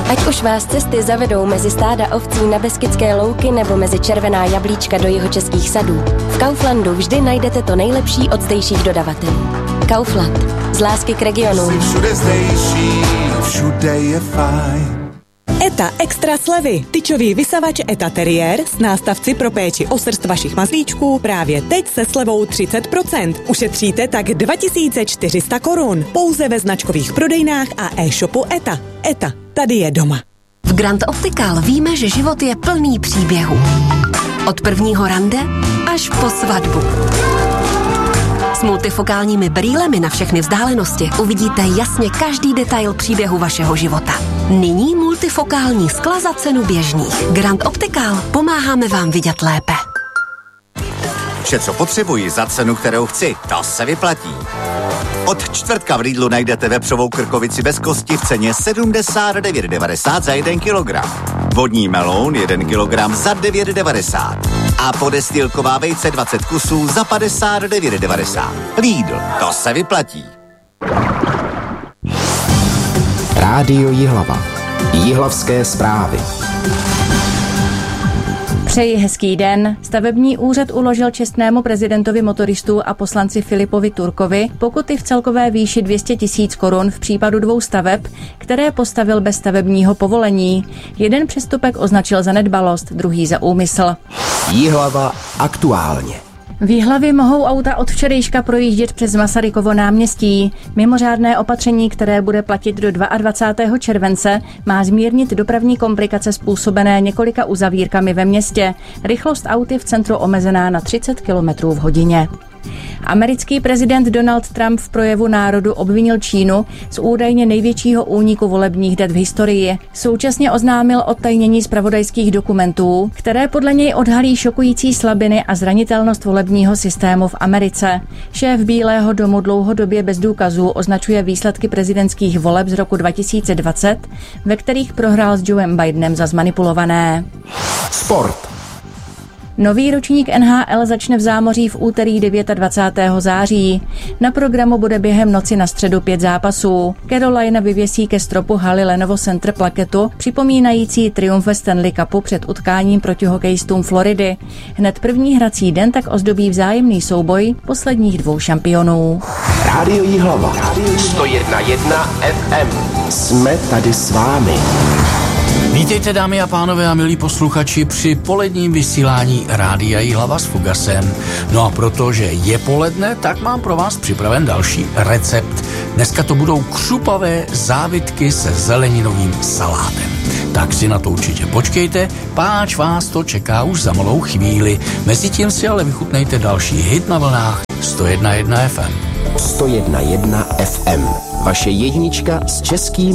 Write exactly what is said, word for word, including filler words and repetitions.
Ať už vás cesty zavedou mezi stáda ovcí na Beskydské louky nebo mezi červená jablíčka do jihočeských sadů, v Kauflandu vždy najdete to nejlepší od zdejších dodavatelů. Kaufland. Z lásky k regionu. Všude zdejší, všude je fajn. ETA extra slevy. Tyčový vysavač ETA Terrier s nástavci pro péči o srst vašich mazlíčků právě teď se slevou třicet procent. Ušetříte tak dva tisíce čtyři sta korun. Pouze ve značkových prodejnách a e-shopu ETA. ETA. Tady je doma. V Grand Optical víme, že život je plný příběhů. Od prvního rande až po svatbu. S multifokálními brýlemi na všechny vzdálenosti uvidíte jasně každý detail příběhu vašeho života. Nyní multifokální skla za cenu běžných. Grand Optical. Pomáháme vám vidět lépe. Vše, co potřebuji za cenu, kterou chci, to se vyplatí. Od čtvrtka v Lidlu najdete vepřovou krkovici bez kosti v ceně sedmdesát devět devadesát za jeden kilogram. Vodní meloun jeden kilogram za devět devadesát. A podestýlková vejce dvacet kusů za padesát devět devadesát. Lidl, to se vyplatí. Rádio Jihlava. Jihlavské zprávy. Přeji hezký den. Stavební úřad uložil čestnému prezidentovi motoristů a poslanci Filipovi Turkovi pokuty v celkové výši dvě stě tisíc korun v případu dvou staveb, které postavil bez stavebního povolení. Jeden přestupek označil za nedbalost, druhý za úmysl. Jihlava aktuálně. V Jihlavě mohou auta od včerejška projíždět přes Masarykovo náměstí. Mimořádné opatření, které bude platit do dvacátého druhého července, má zmírnit dopravní komplikace způsobené několika uzavírkami ve městě. Rychlost aut je v centru omezená na třicet kilometrů v hodině. Americký prezident Donald Trump v projevu národu obvinil Čínu z údajně největšího úniku volebních dat v historii. Současně oznámil odtajnění zpravodajských dokumentů, které podle něj odhalí šokující slabiny a zranitelnost volebního systému v Americe. Šéf Bílého domu dlouhodobě bez důkazů označuje výsledky prezidentských voleb z roku dva tisíce dvacet, ve kterých prohrál s Joem Bidenem za zmanipulované. Sport. Nový ročník N H L začne v Zámoří v úterý dvacátého devátého září. Na programu bude během noci na středu pět zápasů. Carolina vyvěsí ke stropu haly Lenovo Center plaketu, připomínající triumf ve Stanley Cupu před utkáním proti hokejistům Floridy. Hned první hrací den tak ozdobí vzájemný souboj posledních dvou šampionů. Rádio Jihlava. sto jedna jedna F M. Jsme tady s vámi. Vítejte, dámy a pánové a milí posluchači, při poledním vysílání Rádia Jihlava s Fugasem. No a protože je poledne, tak mám pro vás připraven další recept. Dneska to budou křupavé závitky se zeleninovým salátem. Tak si na to určitě počkejte, páč vás to čeká už za malou chvíli. Mezitím si ale vychutnejte další hit na vlnách sto jedna jedna F M. sto jedna jedna F M. Vaše jednička s českým